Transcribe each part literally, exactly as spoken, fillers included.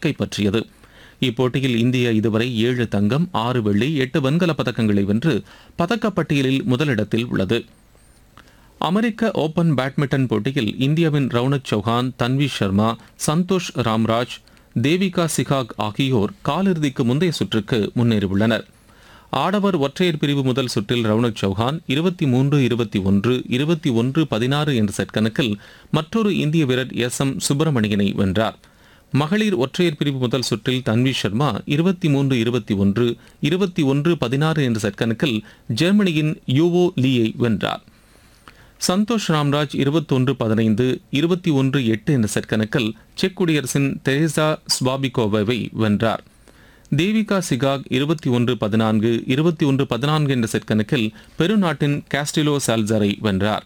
கைப்பற்றியது. இப்போட்டியில் இந்தியா இதுவரை ஏழு தங்கம், ஆறு வெள்ளி, எட்டு வெண்கலப் பதக்கங்களை வென்று பதக்கப்பட்டியலில் முதலிடத்தில் உள்ளது. அமெரிக்க ஓபன் பேட்மிண்டன் போட்டியில் இந்தியாவின் ரவுனக் சௌஹான், தன்வி சர்மா, சந்தோஷ் ராம்ராஜ், தேவிகா சிகாக் ஆகியோர் காலிறுதிக்கு முந்தைய சுற்றுக்கு முன்னேறியுள்ளனர். ஆடவர் ஒற்றையர் பிரிவு முதல் சுற்றில் ரவுனக் சௌஹான் இருபத்தி மூன்று இருபத்தி ஒன்று இருபத்தி ஒன்று பதினாறு என்ற செட் கணக்கில் மற்றொரு இந்திய வீரர் எஸ் எம் சுப்பிரமணியனை வென்றார். மகளிர் ஒற்றையர் பிரிவு முதல் சுற்றில் தன்வி சர்மா இருபத்தி மூன்று இருபத்தி ஒன்று இருபத்தி ஒன்று பதினாறு என்ற செட் கணக்கில் ஜெர்மனியின் யூவோ லீயை வென்றார். சந்தோஷ் ராம்ராஜ் இருபத்தொன்று பதினைந்து இருபத்தி ஒன்று எட்டு என்ற செட் கணக்கில் செக் குடியரசின் தெரேசா ஸ்வாபிகோவாவை வென்றார். தேவிகா சிகாக் இருபத்தி ஒன்று பதினான்கு இருபத்தி ஒன்று பதினான்கு என்ற செட் கணக்கில் பெரு நாட்டின் காஸ்டிலோ சால்சரை வென்றார்.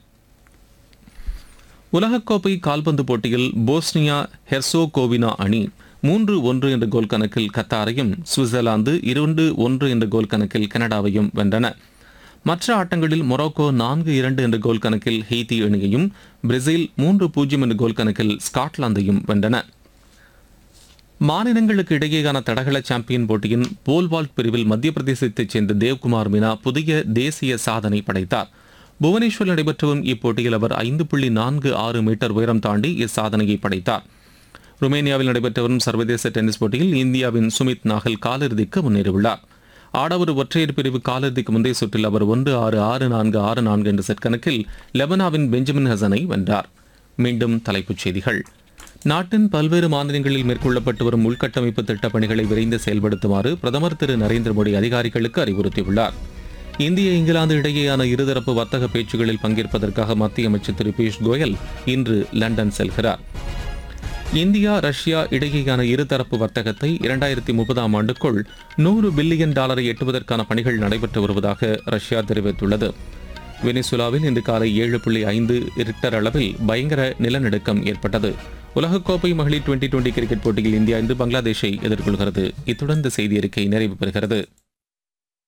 உலகக்கோப்பை கால்பந்து போட்டியில் போஸ்னியா ஹெர்சோகோவினா அணி மூன்று ஒன்று என்ற கோல் கணக்கில் கத்தாரையும், சுவிட்சர்லாந்து இரண்டு ஒன்று என்ற கோல் கணக்கில் கனடாவையும் வென்றன. மற்ற ஆட்டங்களில் மொரோக்கோ நான்கு இரண்டு என்ற கோல் கணக்கில் ஹெய்தி அணியையும், பிரேசில் மூன்று பூஜ்ஜியம் என்ற கோல் கணக்கில் ஸ்காட்லாந்தையும் வென்றன. மாநிலங்களுக்கு இடையேயான தடகள சாம்பியன் போட்டியின் போல் வால்ட் பிரிவில் மத்திய பிரதேசத்தைச் சேர்ந்த தேவ்குமார் மீனா புதிய தேசிய சாதனை படைத்தார். புவனேஸ்வரில் நடைபெற்று வரும் இப்போட்டியில் அவர் ஐந்து புள்ளி நான்கு ஆறு மீட்டர் உயரம் தாண்டி இச்சாதனையை படைத்தார். ருமேனியாவில் நடைபெற்று வரும் சர்வதேச டென்னிஸ் போட்டியில் இந்தியாவின் சுமித் நாகல் காலிறுதிக்கு முன்னேறியுள்ளார். ஆடவர் ஒற்றையர் பிரிவு காலிறுதிக்கு முந்தைய சுற்றில் அவர் ஒன்று ஆறு ஆறு நான்கு ஆறு நான்கு என்ற செட் கணக்கில் லெபனாவின் பெஞ்சமின் ஹசனை வென்றார். மீண்டும் தலைப்புச் செய்திகள். நாட்டின் பல்வேறு மாநிலங்களில் மேற்கொள்ளப்பட்டு வரும் உள்கட்டமைப்பு திட்டப் பணிகளை விரைந்து செயல்படுத்துமாறு பிரதமர் திரு நரேந்திர மோடி அதிகாரிகளுக்கு அறிவுறுத்தியுள்ளார். இந்திய இங்கிலாந்து இடையேயான இருதரப்பு வர்த்தக பேச்சுகளில் பங்கேற்பதற்காக மத்திய அமைச்சர் திரு பியூஷ் கோயல் இன்று லண்டன் செல்கிறார். இந்தியா ரஷ்யா இடையேயான இருதரப்பு வர்த்தகத்தை இரண்டாயிரத்தி முப்பதாம் ஆண்டுக்குள் நூறு பில்லியன் டாலரை எட்டுவதற்கான பணிகள் நடைபெற்று வருவதாக ரஷ்யா தெரிவித்துள்ளது. வெனிசுலாவில் இன்று காலை ஏழு புள்ளி ஐந்து ரிக்டர் அளவில் பயங்கர நிலநடுக்கம் ஏற்பட்டது. உலகக்கோப்பை மகளிர் டுவெண்டி டுவெண்டி கிரிக்கெட் போட்டியில் இந்தியா இன்று பங்களாதேஷை எதிர்கொள்கிறது. இத்துடன் இந்த செய்தி அறிக்கை நிறைவு பெறுகிறது.